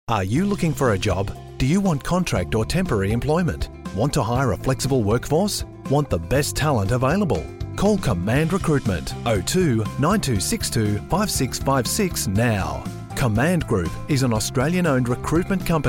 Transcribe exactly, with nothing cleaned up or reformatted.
Are you looking for a job? Do you want contract or temporary employment? Want to hire a flexible workforce? Want the best talent available? Call Command Recruitment oh two nine two six two five six five six now. Command Group is an Australian-owned recruitment company